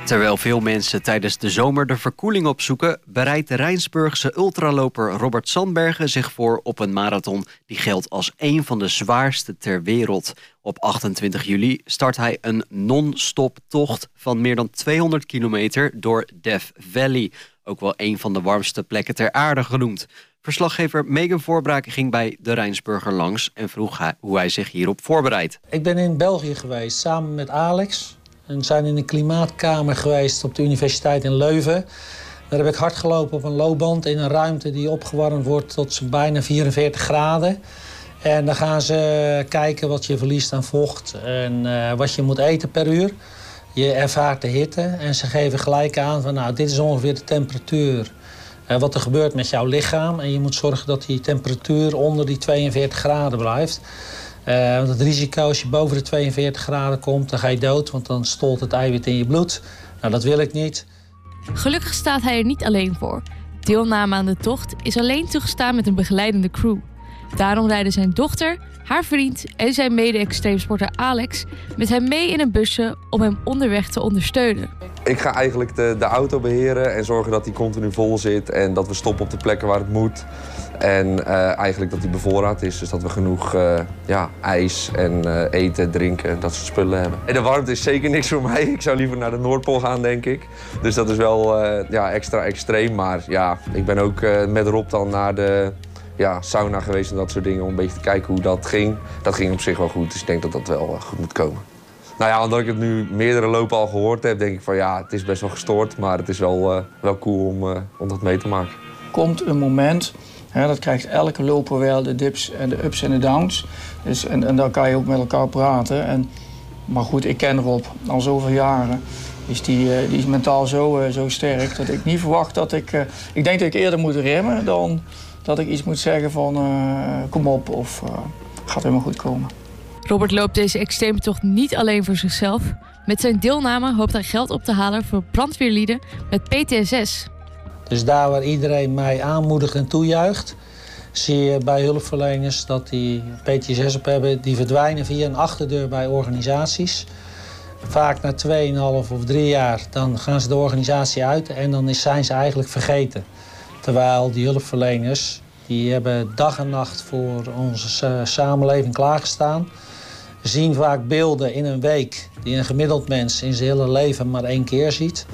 Terwijl veel mensen tijdens de zomer de verkoeling opzoeken, bereidt de Rijnsburgse ultraloper Robert Sandbergen zich voor op een marathon die geldt als een van de zwaarste ter wereld. Op 28 juli start hij een non-stop tocht van meer dan 200 kilometer door Death Valley. Ook wel een van de warmste plekken ter aarde genoemd. Verslaggever Megan Voorbraak ging bij de Rijnsburger langs en vroeg hoe hij zich hierop voorbereidt. Ik ben in België geweest samen met Alex. We zijn in een klimaatkamer geweest op de Universiteit in Leuven. Daar heb ik hard gelopen op een loopband in een ruimte die opgewarmd wordt tot bijna 44 graden. En dan gaan ze kijken wat je verliest aan vocht en wat je moet eten per uur. Je ervaart de hitte en ze geven gelijk aan van dit is ongeveer de temperatuur. Wat er gebeurt met jouw lichaam. En je moet zorgen dat die temperatuur onder die 42 graden blijft. Want het risico als je boven de 42 graden komt, dan ga je dood. Want dan stolt het eiwit in je bloed. Nou, dat wil ik niet. Gelukkig staat hij er niet alleen voor. Deelname aan de tocht is alleen toegestaan met een begeleidende crew. Daarom rijden zijn dochter, haar vriend en zijn mede-extreemsporter Alex met hem mee in een busje om hem onderweg te ondersteunen. Ik ga eigenlijk de auto beheren en zorgen dat die continu vol zit en dat we stoppen op de plekken waar het moet. En eigenlijk dat die bevoorraad is, dus dat we genoeg ijs en eten, drinken, dat soort spullen hebben. En de warmte is zeker niks voor mij. Ik zou liever naar de Noordpool gaan, denk ik. Dus dat is wel extra extreem. Maar ja, ik ben ook met Rob dan naar de sauna geweest en dat soort dingen om een beetje te kijken hoe dat ging. Dat ging op zich wel goed, dus ik denk dat dat wel goed moet komen. Nou ja, omdat ik het nu meerdere lopen al gehoord heb, denk ik van het is best wel gestoord, maar het is wel cool om dat mee te maken. Komt een moment, dat krijgt elke loper wel, de dips en de ups en de downs. Dus, en dan kan je ook met elkaar praten. Maar goed, ik ken Rob al zoveel jaren. Dus die is mentaal zo sterk dat ik niet verwacht dat ik denk dat ik eerder moet remmen dan dat ik iets moet zeggen van kom op of gaat helemaal goed komen. Robert loopt deze extreme tocht niet alleen voor zichzelf. Met zijn deelname hoopt hij geld op te halen voor brandweerlieden met PTSS. Dus daar waar iedereen mij aanmoedigt en toejuicht, zie je bij hulpverleners dat die PTSS op hebben. Die verdwijnen via een achterdeur bij organisaties. Vaak na 2,5 of 3 jaar dan gaan ze de organisatie uit en dan zijn ze eigenlijk vergeten. Terwijl die hulpverleners die hebben dag en nacht voor onze samenleving klaargestaan. Zien vaak beelden in een week die een gemiddeld mens in zijn hele leven maar 1 keer ziet.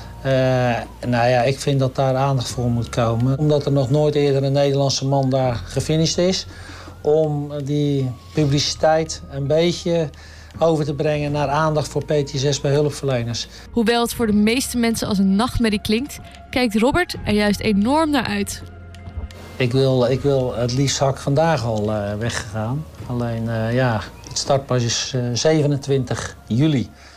Ik vind dat daar aandacht voor moet komen. Omdat er nog nooit eerder een Nederlandse man daar gefinished is. Om die publiciteit een beetje over te brengen naar aandacht voor PTSS bij hulpverleners. Hoewel het voor de meeste mensen als een nachtmerrie klinkt, kijkt Robert er juist enorm naar uit. Ik wil het liefst had ik vandaag al weggegaan. Alleen het startpas is 27 juli.